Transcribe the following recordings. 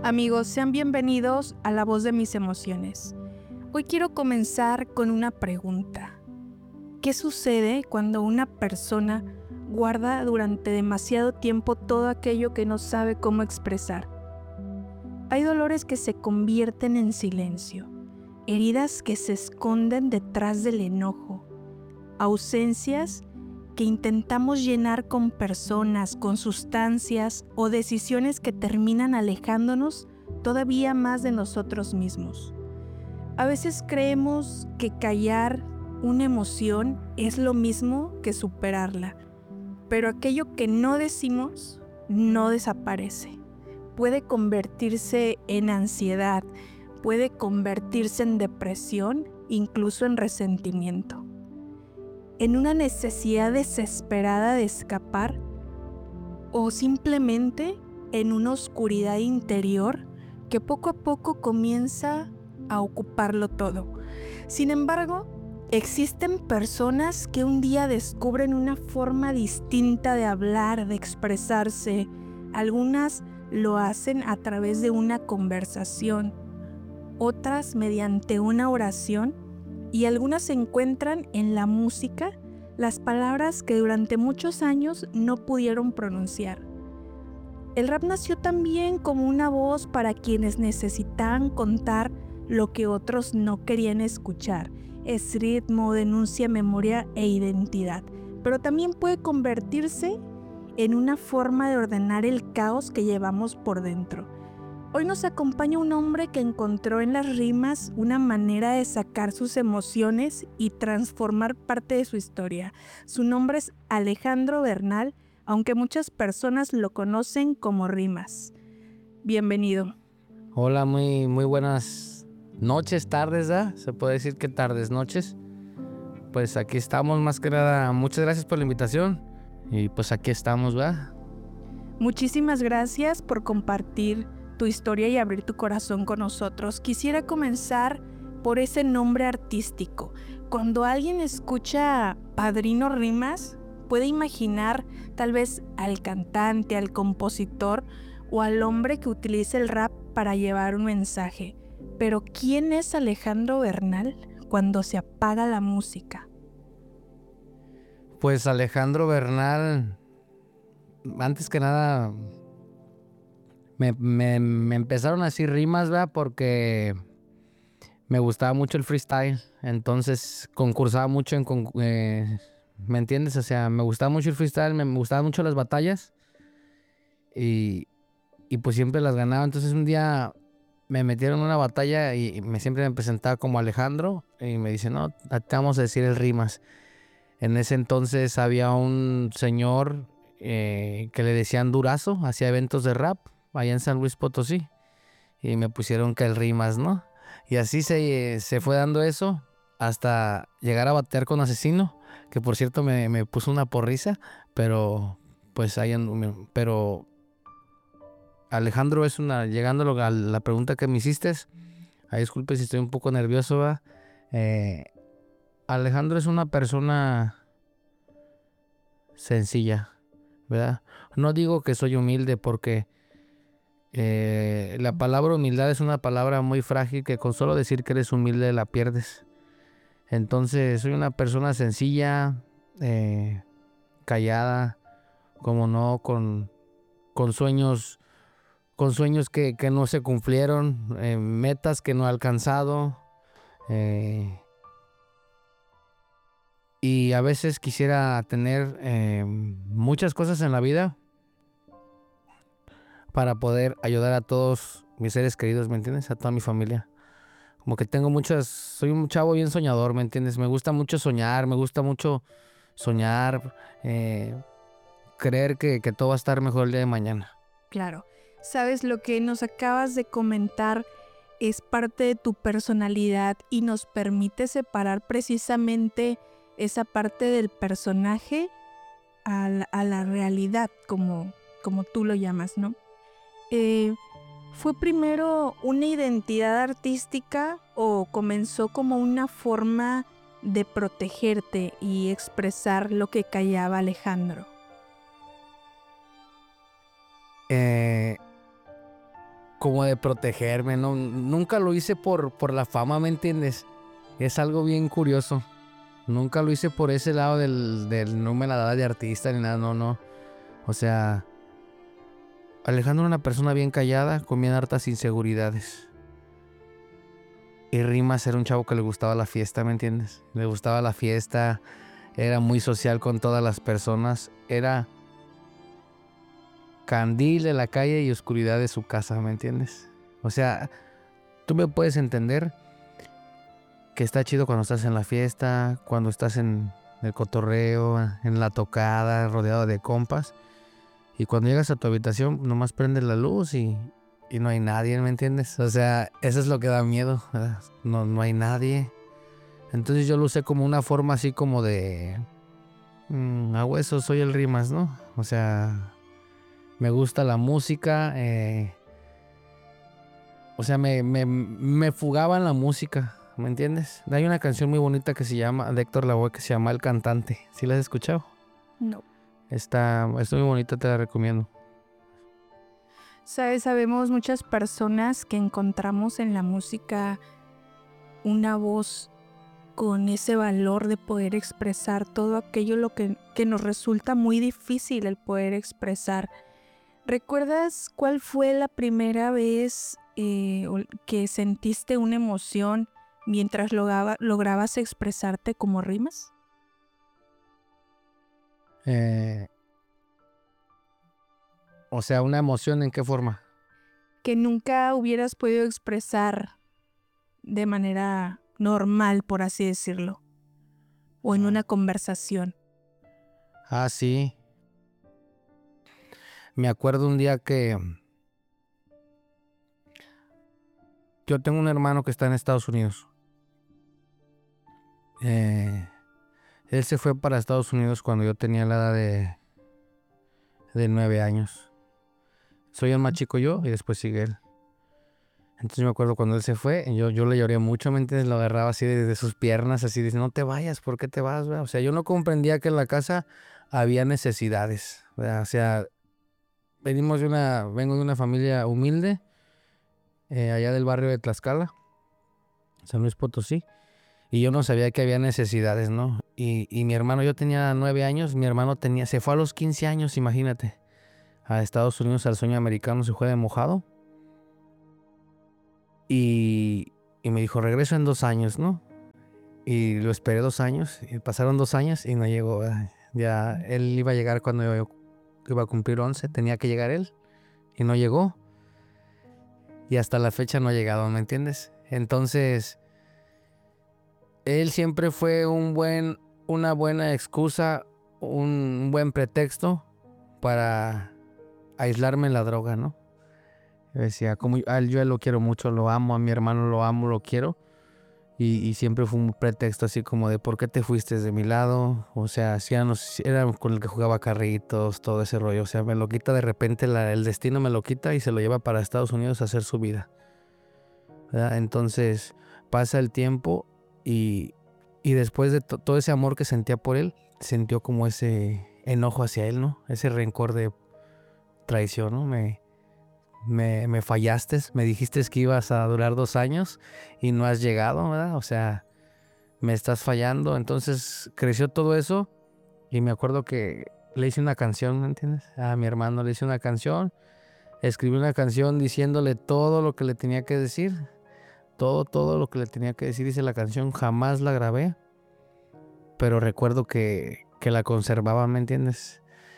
Amigos, sean bienvenidos a La Voz de Mis Emociones. Hoy quiero comenzar con una pregunta. ¿Qué sucede cuando una persona guarda durante demasiado tiempo todo aquello que no sabe cómo expresar? Hay dolores que se convierten en silencio, heridas que se esconden detrás del enojo, ausencias que intentamos llenar con personas, con sustancias o decisiones que terminan alejándonos todavía más de nosotros mismos. A veces creemos que callar una emoción es lo mismo que superarla, pero aquello que no decimos no desaparece. Puede convertirse en ansiedad, puede convertirse en depresión, incluso en resentimiento, en una necesidad desesperada de escapar o simplemente en una oscuridad interior que poco a poco comienza a ocuparlo todo. Sin embargo, existen personas que un día descubren una forma distinta de hablar, de expresarse. Algunas lo hacen a través de una conversación, otras mediante una oración, y algunas encuentran en la música las palabras que durante muchos años no pudieron pronunciar. El rap nació también como una voz para quienes necesitaban contar lo que otros no querían escuchar. Es ritmo, denuncia, memoria e identidad, pero también puede convertirse en una forma de ordenar el caos que llevamos por dentro. Hoy nos acompaña un hombre que encontró en las rimas una manera de sacar sus emociones y transformar parte de su historia. Su nombre es Alejandro Bernal, aunque muchas personas lo conocen como Rimas. Bienvenido. Hola, muy buenas noches, tardes, ¿verdad? Se puede decir que tardes, noches. Pues aquí estamos, más que nada, muchas gracias por la invitación. Y pues aquí estamos, ¿verdad? Muchísimas gracias por compartir tu historia y abrir tu corazón con nosotros. Quisiera comenzar por ese nombre artístico. Cuando alguien escucha Padrino Rimas, puede imaginar tal vez al cantante, al compositor o al hombre que utiliza el rap para llevar un mensaje. Pero ¿quién es Alejandro Bernal cuando se apaga la música? Pues Alejandro Bernal, antes que nada, me empezaron a decir rimas, ¿verdad? Porque me gustaba mucho el freestyle. Entonces concursaba mucho ¿me entiendes? O sea, me gustaba mucho el freestyle, me gustaban mucho las batallas. Y pues siempre las ganaba. Entonces un día me metieron en una batalla y siempre me presentaba como Alejandro y me dice, no, te vamos a decir el rimas. En ese entonces había un señor que le decían Durazo, hacía eventos de rap allá en San Luis Potosí y me pusieron que el rimas, ¿no? Y así se fue dando eso hasta llegar a batear con Asesino, que por cierto me puso una porriza, pero pues pero Alejandro es llegando a la pregunta que me hiciste, disculpe si estoy un poco nervioso, ¿va? Alejandro es una persona sencilla, ¿verdad? No digo que soy humilde porque la palabra humildad es una palabra muy frágil que con solo decir que eres humilde la pierdes. Entonces soy una persona sencilla, callada, como no, con sueños. Con sueños que no se cumplieron, metas que no he alcanzado, y a veces quisiera tener muchas cosas en la vida para poder ayudar a todos mis seres queridos, ¿me entiendes? A toda mi familia. Como que soy un chavo bien soñador, ¿me entiendes? Me gusta mucho soñar, creer que todo va a estar mejor el día de mañana. Claro, sabes, lo que nos acabas de comentar es parte de tu personalidad y nos permite separar precisamente esa parte del personaje a la realidad, como tú lo llamas, ¿no? ¿Fue primero una identidad artística o comenzó como una forma de protegerte y expresar lo que callaba Alejandro? como de protegerme, ¿no? Nunca lo hice por la fama, ¿me entiendes? Es algo bien curioso. Nunca lo hice por ese lado del no me la daba de artista ni nada, no. O sea, Alejandro era una persona bien callada, con bien hartas inseguridades. Y Rimas era un chavo que le gustaba la fiesta, ¿me entiendes? Le gustaba la fiesta, era muy social con todas las personas, era candil de la calle y oscuridad de su casa, ¿me entiendes? O sea, tú me puedes entender que está chido cuando estás en la fiesta, cuando estás en el cotorreo, en la tocada, rodeado de compas. Y cuando llegas a tu habitación, nomás prendes la luz y no hay nadie, ¿me entiendes? O sea, eso es lo que da miedo, ¿verdad? No hay nadie. Entonces yo lo usé como una forma así como de... a hueso, soy el Rimas, ¿no? O sea, me gusta la música. O sea, me fugaba en la música, ¿me entiendes? Hay una canción muy bonita que se llama, de Héctor Lavoe, que se llama El Cantante. ¿Sí la has escuchado? No. Está muy bonita, te la recomiendo. ¿Sabes? Sabemos muchas personas que encontramos en la música una voz con ese valor de poder expresar todo aquello que nos resulta muy difícil el poder expresar. ¿Recuerdas cuál fue la primera vez que sentiste una emoción mientras lograbas expresarte como Rimas? O sea, ¿una emoción en qué forma? Que nunca hubieras podido expresar de manera normal, por así decirlo, o en una conversación. Ah, sí. Me acuerdo un día que yo tengo un hermano que está en Estados Unidos. Él se fue para Estados Unidos cuando yo tenía la edad de 9 años. Soy el más chico yo y después sigue él. Entonces me acuerdo cuando él se fue, yo le lloré mucho, ¿me entiendes? Lo agarraba así de sus piernas, así dice, no te vayas, ¿por qué te vas? ¿Verdad? O sea, yo no comprendía que en la casa había necesidades, ¿verdad? O sea, vengo de una familia humilde, allá del barrio de Tlaxcala, San Luis Potosí, y yo no sabía que había necesidades, ¿no? Y mi hermano, yo tenía 9 años, mi hermano se fue a los 15 años, imagínate, a Estados Unidos al sueño americano, se fue de mojado. Y me dijo, regreso en 2 años, ¿no? Y lo esperé 2 años, y pasaron 2 años y no llegó. Ya él iba a llegar cuando yo iba a cumplir 11, tenía que llegar él, y no llegó. Y hasta la fecha no ha llegado, ¿me entiendes? Entonces, él siempre fue una buena excusa, un buen pretexto para aislarme en la droga, ¿no? Yo decía, como yo a él lo quiero mucho, lo amo, a mi hermano lo amo, lo quiero. Y siempre fue un pretexto así como de ¿por qué te fuiste de mi lado? O sea, era con el que jugaba carritos, todo ese rollo. O sea, me lo quita de repente, el destino me lo quita y se lo lleva para Estados Unidos a hacer su vida, ¿verdad? Entonces pasa el tiempo y después de todo ese amor que sentía por él, sintió como ese enojo hacia él, ¿no? Ese rencor de traición, ¿no? Me fallaste, me dijiste que ibas a durar 2 años y no has llegado, ¿verdad? O sea, me estás fallando. Entonces creció todo eso y me acuerdo que le hice una canción, ¿me entiendes? A mi hermano le hice una canción, escribí una canción diciéndole todo lo que le tenía que decir, todo lo que le tenía que decir. Hice la canción, jamás la grabé, pero recuerdo que la conservaba, ¿me entiendes?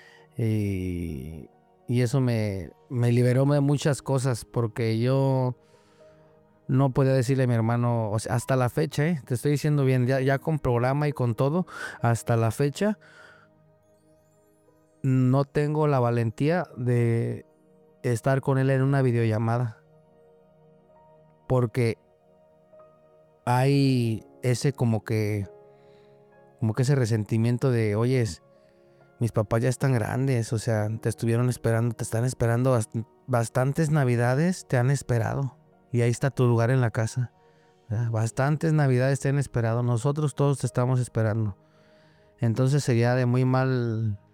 Y eso me liberó de muchas cosas porque yo no podía decirle a mi hermano, o sea, hasta la fecha, te estoy diciendo bien, ya con programa y con todo, hasta la fecha no tengo la valentía de estar con él en una videollamada porque hay ese como que ese resentimiento de, oyes, mis papás ya están grandes, o sea, te están esperando bastantes navidades, te han esperado. Y ahí está tu lugar en la casa. ¿Verdad? Bastantes navidades te han esperado, nosotros todos te estamos esperando. Entonces sería de muy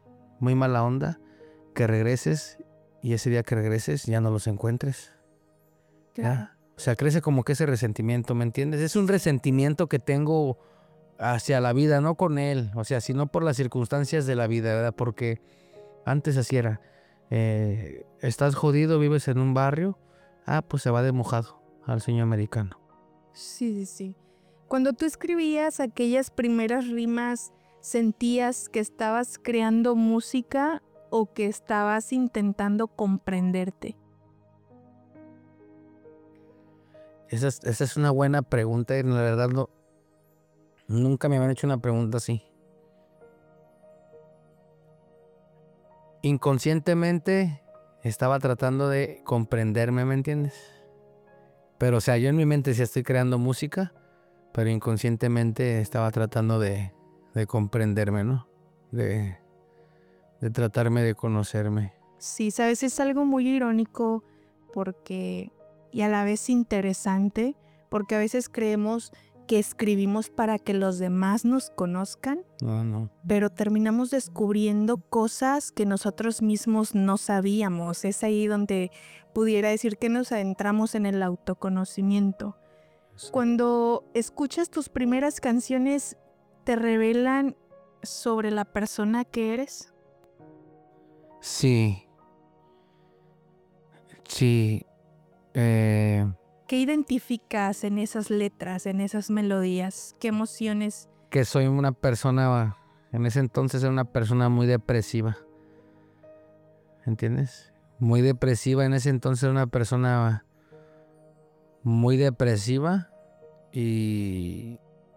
mala onda que regreses y ese día que regreses ya no los encuentres. Claro. ¿ya? O sea, crece como que ese resentimiento, ¿me entiendes? Es un resentimiento que tengo hacia la vida, no con él, o sea, sino por las circunstancias de la vida, ¿verdad? Porque antes así era. Estás jodido, vives en un barrio, pues se va de mojado al sueño americano. Sí, sí, sí. Cuando tú escribías aquellas primeras rimas, ¿sentías que estabas creando música o que estabas intentando comprenderte? Esa es una buena pregunta y la verdad nunca me habían hecho una pregunta así. Inconscientemente estaba tratando de comprenderme, ¿me entiendes? Pero o sea, yo en mi mente sí estoy creando música, pero inconscientemente estaba tratando de comprenderme, ¿no? De tratarme de conocerme. Sí, sabes, es algo muy irónico porque y a la vez interesante, porque a veces creemos que escribimos para que los demás nos conozcan, No. pero terminamos descubriendo cosas que nosotros mismos no sabíamos. Es ahí donde pudiera decir que nos adentramos en el autoconocimiento. Cuando escuchas tus primeras canciones, ¿te revelan sobre la persona que eres? Sí. ¿Qué identificas en esas letras, en esas melodías? ¿Qué emociones? Que soy una persona, en ese entonces era una persona muy depresiva. ¿Entiendes? Muy depresiva, en ese entonces era una persona muy depresiva y...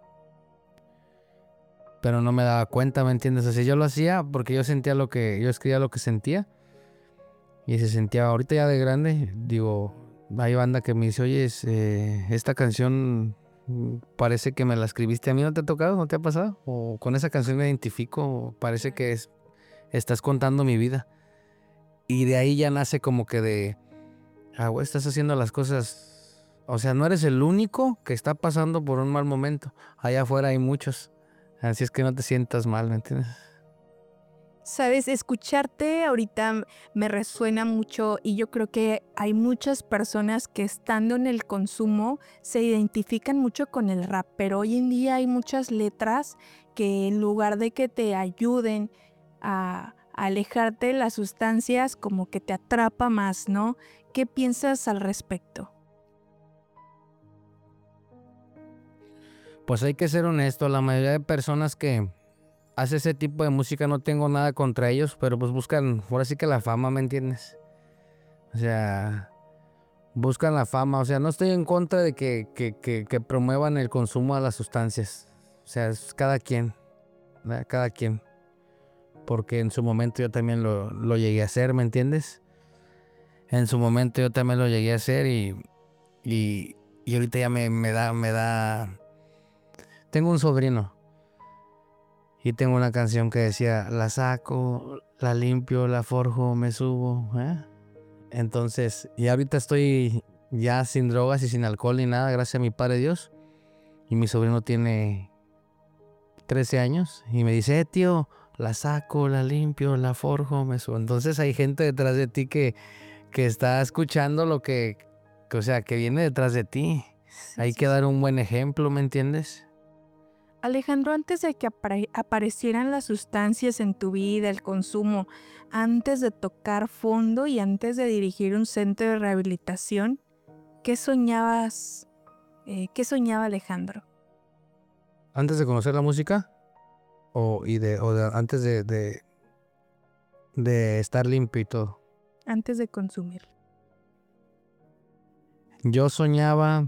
pero no me daba cuenta, ¿me entiendes? O sea, yo lo hacía porque yo escribía lo que sentía y se sentía ahorita ya de grande, digo, hay banda que me dice, oye, esta canción parece que me la escribiste a mí, ¿no te ha tocado? ¿No te ha pasado? O con esa canción me identifico, parece que estás contando mi vida. Y de ahí ya nace como que güey, estás haciendo las cosas, o sea, no eres el único que está pasando por un mal momento, allá afuera hay muchos, así es que no te sientas mal, ¿me entiendes? Sabes, escucharte ahorita me resuena mucho y yo creo que hay muchas personas que estando en el consumo se identifican mucho con el rap, pero hoy en día hay muchas letras que en lugar de que te ayuden a alejarte de las sustancias, como que te atrapa más, ¿no? ¿Qué piensas al respecto? Pues hay que ser honesto, la mayoría de personas que hace ese tipo de música no tengo nada contra ellos, pero pues buscan, ahora sí que la fama, ¿me entiendes? O sea, buscan la fama, o sea, no estoy en contra de que promuevan el consumo de las sustancias, o sea, es cada quien, ¿verdad? Cada quien, porque en su momento yo también lo llegué a hacer, ¿me entiendes? En su momento yo también lo llegué a hacer y ahorita ya me da... Tengo un sobrino y tengo una canción que decía, la saco, la limpio, la forjo, me subo, ¿eh? Entonces, y ahorita estoy ya sin drogas y sin alcohol ni nada, gracias a mi padre Dios. Y mi sobrino tiene 13 años y me dice, tío, la saco, la limpio, la forjo, me subo. Entonces hay gente detrás de ti que está escuchando lo o sea, que viene detrás de ti. Hay que dar un buen ejemplo, ¿me entiendes? Alejandro, antes de que aparecieran las sustancias en tu vida, el consumo, antes de tocar fondo y antes de dirigir un centro de rehabilitación, ¿qué soñabas? ¿Qué soñaba Alejandro? Antes de conocer la música antes de estar limpio y todo. Antes de consumir. Yo soñaba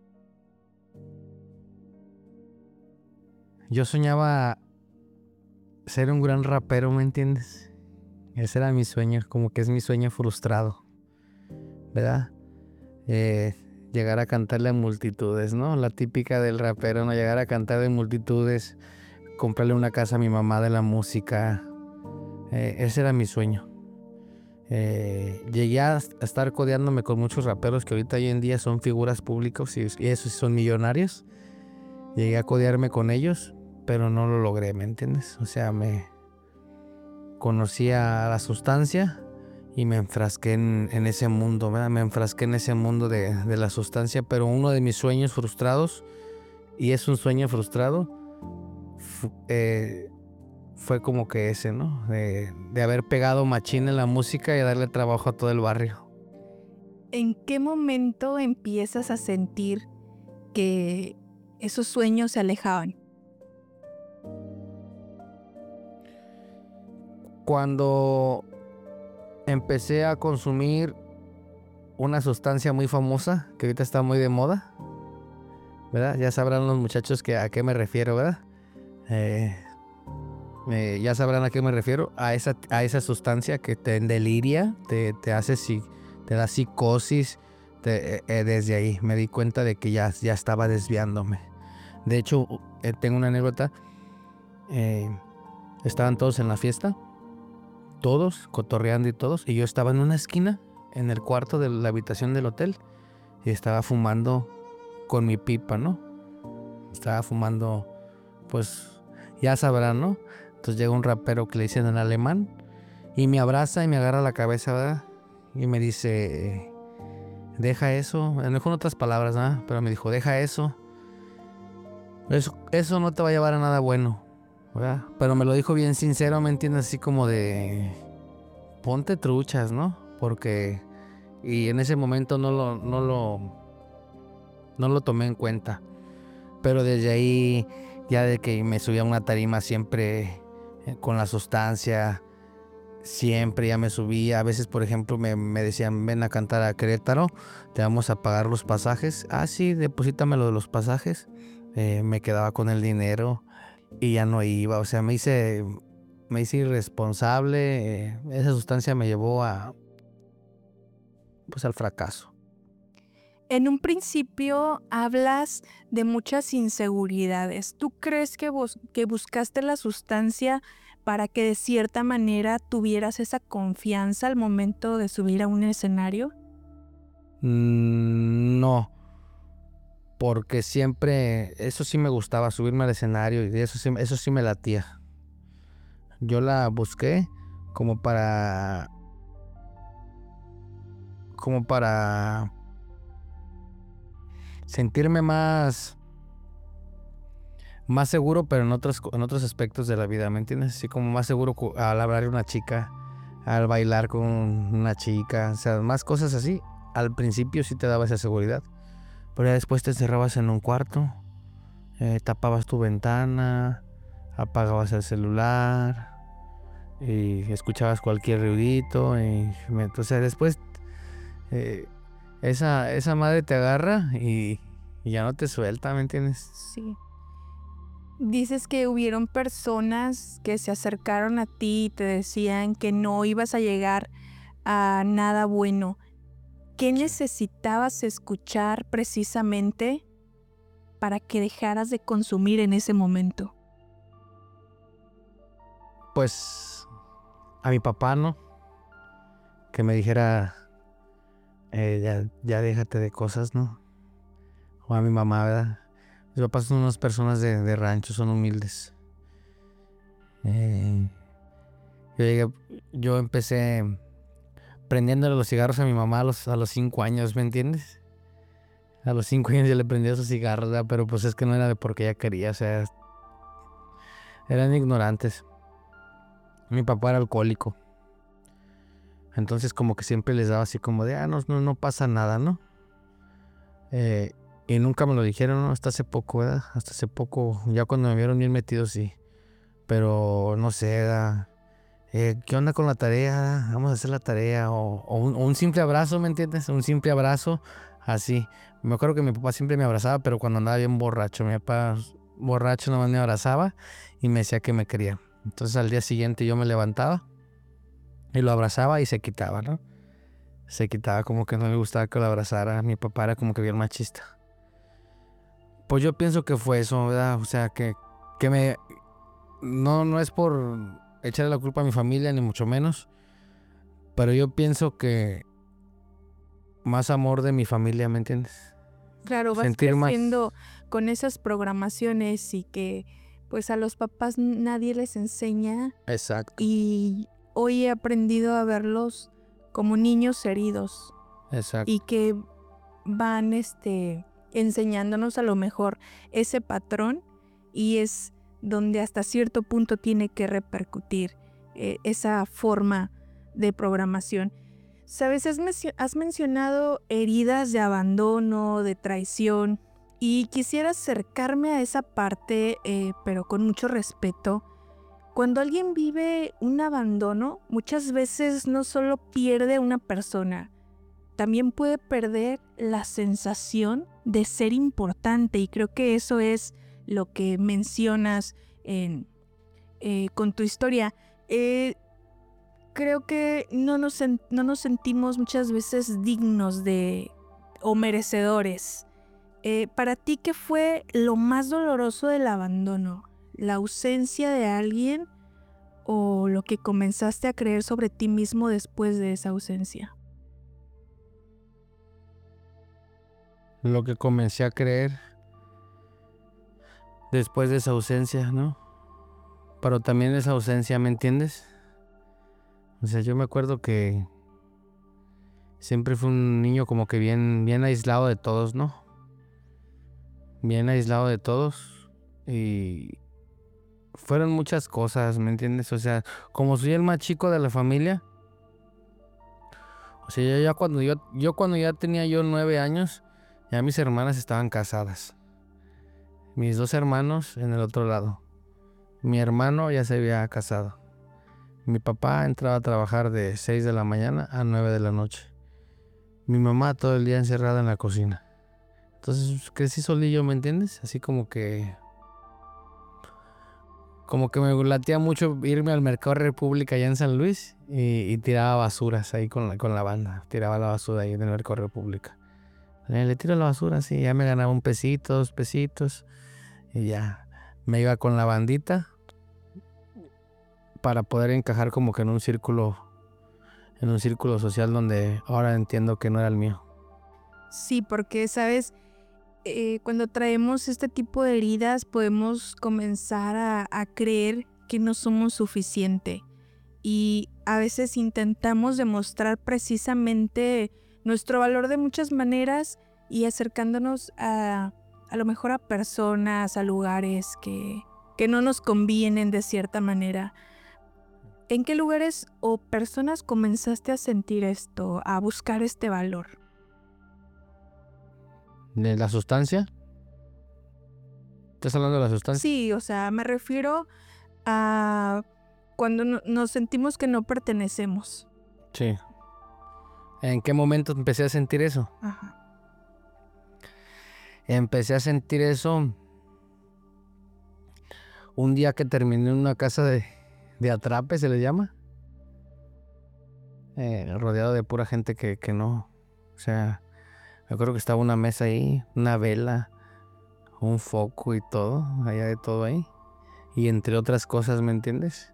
ser un gran rapero, ¿me entiendes? Ese era mi sueño, como que es mi sueño frustrado, ¿verdad? Llegar a cantarle a multitudes, ¿no? La típica del rapero, ¿no? Llegar a cantar en multitudes, comprarle una casa a mi mamá de la música. Ese era mi sueño. Llegué a estar codeándome con muchos raperos que ahorita hoy en día son figuras públicas y esos son millonarios. Llegué a codearme con ellos, pero no lo logré, ¿me entiendes? O sea, me conocí a la sustancia y me enfrasqué en ese mundo, ¿verdad? Me enfrasqué en ese mundo de la sustancia, pero uno de mis sueños frustrados, y es un sueño frustrado, fue como que ese, ¿no? De haber pegado machín en la música y darle trabajo a todo el barrio. ¿En qué momento empiezas a sentir que esos sueños se alejaban? Cuando empecé a consumir una sustancia muy famosa, que ahorita está muy de moda, ¿verdad? Ya sabrán los muchachos a qué me refiero, ¿verdad? Ya sabrán a qué me refiero, a esa sustancia que te deliria, te hace, te da psicosis. Desde ahí me di cuenta de que ya estaba desviándome. De hecho, tengo una anécdota. Estaban todos en la fiesta, todos cotorreando y yo estaba en una esquina, en el cuarto de la habitación del hotel, y estaba fumando con mi pipa, ¿no? Estaba fumando, pues ya sabrán, ¿no? Entonces llega un rapero que le dicen en alemán y me abraza y me agarra la cabeza, ¿verdad? Y me dice, deja eso. Me dijo en otras palabras, ¿verdad? Pero me dijo, deja eso. Eso no te va a llevar a nada bueno, ¿verdad? Pero me lo dijo bien sincero, ¿me entiendes? Así como de, ponte truchas, ¿no? Porque, y en ese momento no lo tomé en cuenta. Pero desde ahí, ya de que me subía a una tarima siempre con la sustancia, siempre ya me subía. A veces, por ejemplo, me decían, ven a cantar a Querétaro, te vamos a pagar los pasajes. Ah, sí, deposítamelo de los pasajes. Me quedaba con el dinero y ya no iba. O sea, me hice irresponsable. Esa sustancia me llevó pues al fracaso. En un principio hablas de muchas inseguridades. ¿Tú crees que buscaste la sustancia para que de cierta manera tuvieras esa confianza al momento de subir a un escenario? No, porque siempre, eso sí me gustaba, subirme al escenario, y eso sí me latía. Yo la busqué como para sentirme más seguro, pero en otros aspectos de la vida, ¿me entiendes? Así como más seguro al hablar de una chica, al bailar con una chica, o sea, más cosas así. Al principio sí te daba esa seguridad, pero ya después te encerrabas en un cuarto, tapabas tu ventana, apagabas el celular y escuchabas cualquier ruidito. O sea, después esa madre te agarra y ya no te suelta, ¿me entiendes? Sí. Dices que hubieron personas que se acercaron a ti y te decían que no ibas a llegar a nada bueno. ¿Qué necesitabas escuchar precisamente para que dejaras de consumir en ese momento? Pues a mi papá, ¿no? Que me dijera, ya déjate de cosas, ¿no? O a mi mamá, ¿verdad? Mis papás son unas personas de rancho, son humildes. Yo empecé prendiéndole los cigarros a mi mamá a los 5 años, ¿me entiendes? A los 5 años yo le prendía esos cigarros, ¿verdad? Pero pues es que no era de porque ella quería, o sea, eran ignorantes. Mi papá era alcohólico. Entonces como que siempre les daba así como de, no pasa nada, ¿no? Y nunca me lo dijeron, ¿no? Hasta hace poco, ¿verdad? Hasta hace poco, ya cuando me vieron bien metido, sí. Pero no sé, ¿verdad? ¿Qué onda con la tarea? Vamos a hacer la tarea. O un simple abrazo, ¿me entiendes? Un simple abrazo, así. Me acuerdo que mi papá siempre me abrazaba, pero cuando andaba bien borracho. Mi papá borracho nomás me abrazaba y me decía que me quería. Entonces al día siguiente yo me levantaba y lo abrazaba y se quitaba, ¿no? Se quitaba, como que no le gustaba que lo abrazara. Mi papá era como que bien machista. Pues yo pienso que fue eso, ¿verdad? O sea, que no es por echarle la culpa a mi familia, ni mucho menos. Pero yo pienso que más amor de mi familia, ¿me entiendes? Claro, vas Sentir más. creciendo con esas programaciones y que pues a los papás nadie les enseña. Exacto. Y hoy he aprendido a verlos como niños heridos Exacto. y que van enseñándonos a lo mejor ese patrón, y es donde hasta cierto punto tiene que repercutir esa forma de programación. Sabes, has mencionado heridas de abandono, de traición, y quisiera acercarme a esa parte, pero con mucho respeto. Cuando alguien vive un abandono, muchas veces no solo pierde una persona, también puede perder la sensación de ser importante, y creo que eso es lo que mencionas con tu historia. Creo que no nos sentimos muchas veces dignos o merecedores. Para ti, ¿qué fue lo más doloroso del abandono? ¿La ausencia de alguien o lo que comenzaste a creer sobre ti mismo después de esa ausencia? Lo que comencé a creer después de esa ausencia, ¿no? Pero también esa ausencia, ¿me entiendes? O sea, yo me acuerdo que siempre fui un niño como que bien aislado de todos, ¿no? Bien aislado de todos. Y fueron muchas cosas, ¿me entiendes? O sea, como soy el más chico de la familia, o sea, yo cuando ya tenía 9 años, ya mis hermanas estaban casadas. Mis 2 hermanos en el otro lado. Mi hermano ya se había casado. Mi papá entraba a trabajar de 6 de la mañana a 9 de la noche. Mi mamá todo el día encerrada en la cocina. Entonces crecí solillo, ¿me entiendes? Así como que me latía mucho irme al Mercado República allá en San Luis y tiraba basuras ahí con la banda. Tiraba la basura ahí en el Mercado República. Le tiro la basura, sí, ya me ganaba un pesito, 2 pesitos. Y ya me iba con la bandita para poder encajar como que en un círculo social donde ahora entiendo que no era el mío. Sí, porque, ¿sabes? Cuando traemos este tipo de heridas podemos comenzar a creer que no somos suficiente, y a veces intentamos demostrar precisamente nuestro valor de muchas maneras, y acercándonos a lo mejor a personas, a lugares que no nos convienen de cierta manera. ¿En qué lugares o personas comenzaste a sentir esto, a buscar este valor? ¿De la sustancia? ¿Estás hablando de la sustancia? Sí, o sea, me refiero a cuando nos sentimos que no pertenecemos. Sí. ¿En qué momento empecé a sentir eso? Ajá. Empecé a sentir eso un día que terminé en una casa de atrape, se le llama. Rodeado de pura gente que no. O sea, me acuerdo que estaba una mesa ahí, una vela, un foco y todo, allá de todo ahí. Y entre otras cosas, ¿me entiendes?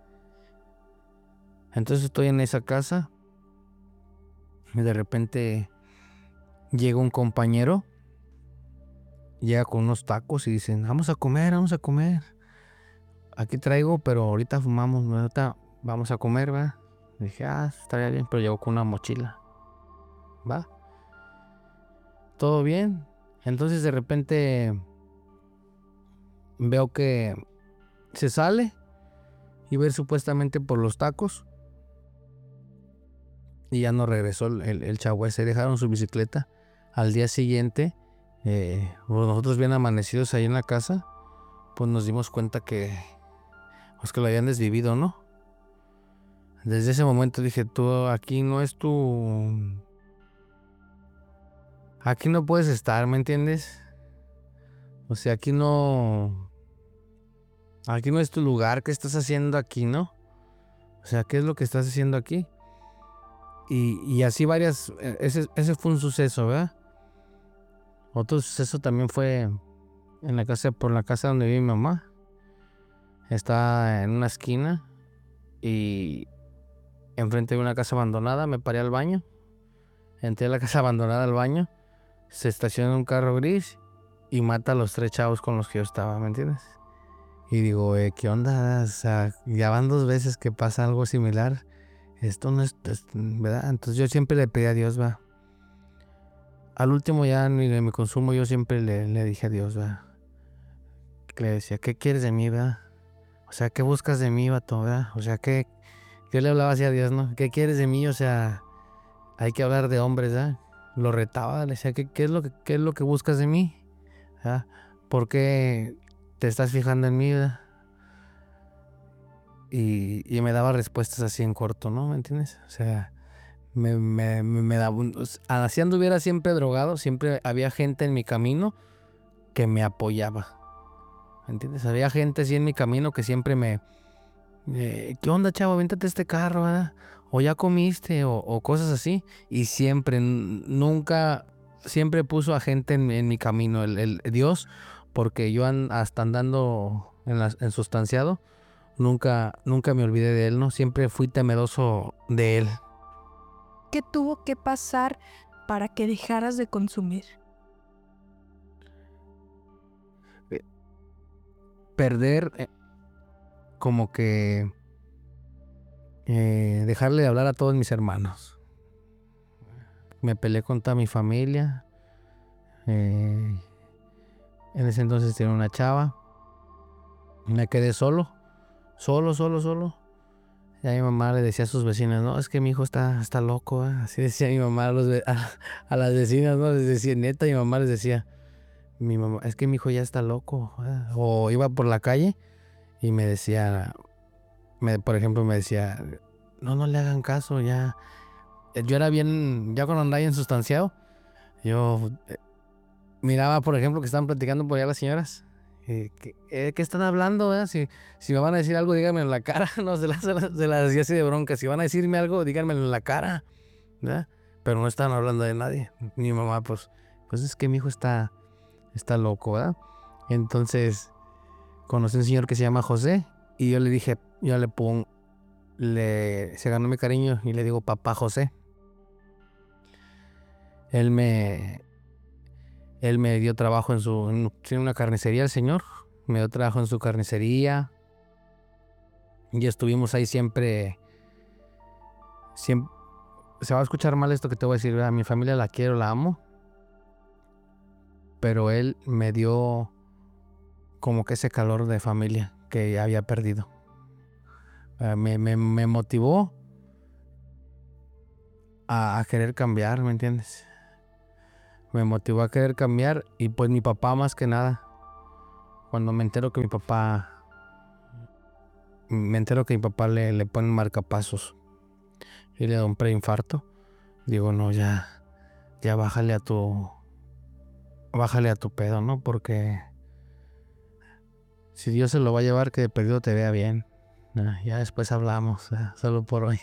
Entonces estoy en esa casa y de repente llega un compañero, llega con unos tacos y dicen, vamos a comer, vamos a comer. Aquí traigo, pero ahorita fumamos, ¿no? Ahorita vamos a comer, ¿va? Dije, estaría bien, pero llegó con una mochila. ¿Va? ¿Todo bien? Entonces de repente veo que se sale y va a ir supuestamente por los tacos. Y ya no regresó el chavo ese, dejaron su bicicleta. Al día siguiente, pues nosotros bien amanecidos ahí en la casa, pues nos dimos cuenta que lo habían desvivido, ¿no? Desde ese momento dije, tú aquí no es aquí no puedes estar, ¿me entiendes? O sea, aquí no es tu lugar. ¿Qué estás haciendo aquí, no? O sea, ¿qué es lo que estás haciendo aquí? Y así varias, ese fue un suceso, ¿verdad? Otro suceso también fue por la casa donde vive mi mamá. Estaba en una esquina y enfrente de una casa abandonada, me paré al baño. Entré a la casa abandonada al baño, se estaciona un carro gris y mata a los 3 chavos con los que yo estaba, ¿me entiendes? Y digo, ¿qué onda? O sea, ya van 2 veces que pasa algo similar esto no es, ¿verdad? Entonces yo siempre le pedí a Dios, va. Al último ya en mi consumo yo siempre le dije a Dios, va. Le decía, ¿qué quieres de mí, va? O sea, ¿qué buscas de mí, vato, verdad? O sea, ¿qué? Yo le hablaba así a Dios, ¿no? ¿Qué quieres de mí? O sea, hay que hablar de hombres, ¿verdad? Lo retaba, le decía, ¿qué es lo que buscas de mí? ¿Verdad? ¿Por qué te estás fijando en mí, verdad? Y me daba respuestas así en corto, ¿no? ¿Me entiendes? O sea, me daba así anduviera siempre drogado, siempre había gente en mi camino que me apoyaba. ¿Me entiendes? Había gente así en mi camino que siempre ¿qué onda, chavo? Véntate este carro, ¿verdad? O ya comiste, o cosas así. Y siempre, nunca, siempre puso a gente en mi camino, el Dios, porque yo hasta andando en sustanciado, nunca me olvidé de él, ¿no? Siempre fui temeroso de él. ¿Qué tuvo que pasar para que dejaras de consumir? Perder, como que dejarle de hablar a todos mis hermanos. Me peleé con toda mi familia. En ese entonces tenía una chava. Me quedé solo. Y a mi mamá le decía a sus vecinas, no, es que mi hijo está loco, ¿eh? Así decía mi mamá a las vecinas, ¿no? Les decía, neta, mi mamá les decía, mi mamá, es que mi hijo ya está loco, ¿eh? O iba por la calle y me decía, por ejemplo, me decía, no le hagan caso, ya. Yo era bien, ya cuando andaba bien sustanciado, yo miraba, por ejemplo, que estaban platicando por allá las señoras. ¿Qué están hablando? Si me van a decir algo, díganmelo en la cara. No, se las decía así de bronca. Si van a decirme algo, díganmelo en la cara, ¿verdad? Pero no estaban hablando de nadie. Mi mamá, pues es que mi hijo está loco, ¿verdad? Entonces, conocí a un señor que se llama José. Y yo le dije, se ganó mi cariño y le digo, papá José. Él me dio trabajo tiene una carnicería el señor. Me dio trabajo en su carnicería. Y estuvimos ahí siempre. Se va a escuchar mal esto que te voy a decir, ¿verdad? Mi familia la quiero, la amo. Pero él me dio como que ese calor de familia que había perdido. Me motivó a querer cambiar, ¿me entiendes? Me motivó a querer cambiar. Y pues mi papá más que nada. Cuando me entero que mi papá le ponen marcapasos y le da un preinfarto, digo, no, ya bájale a tu pedo, ¿no? Porque si Dios se lo va a llevar, que de perdido te vea bien. Ya después hablamos, solo por hoy.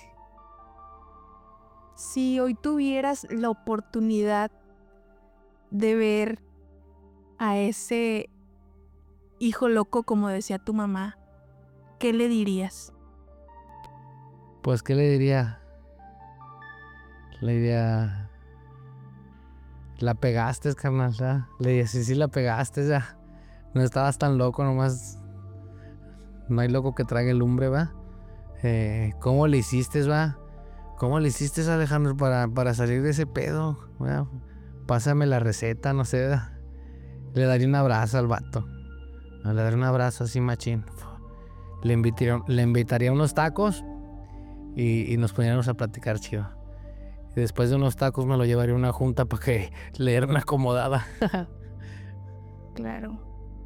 Si hoy tuvieras la oportunidad de ver a ese hijo loco, como decía tu mamá, ¿qué le dirías? Pues, ¿qué le diría? Le diría, la pegaste, carnal, ¿verdad? Le diría, sí, la pegaste, ya. No estabas tan loco, nomás. No hay loco que trague lumbre, ¿va? ¿Cómo le hiciste, va? ¿Cómo le hiciste, Alejandro, para salir de ese pedo? Bueno, pásame la receta, no sé, ¿verdad? Le daría un abrazo al vato. Le daría un abrazo así machín. Le invitaría unos tacos y nos pondríamos a platicar chido. Y después de unos tacos me lo llevaría a una junta para que le diera una acomodada. Claro.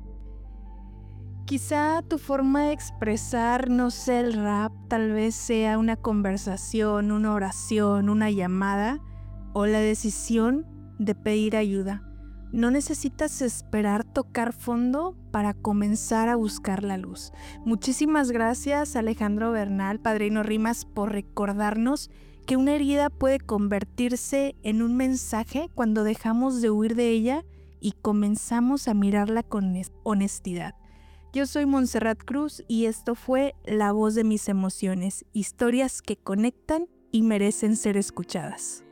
Quizá tu forma de expresar, no sé, el rap, tal vez sea una conversación, una oración, una llamada o la decisión de pedir ayuda. No necesitas esperar tocar fondo para comenzar a buscar la luz. Muchísimas gracias, Alejandro Bernal, Padrino Rimas, por recordarnos que una herida puede convertirse en un mensaje cuando dejamos de huir de ella y comenzamos a mirarla con honestidad. Yo soy Montserrat Cruz y esto fue La Voz de Mis Emociones, historias que conectan y merecen ser escuchadas.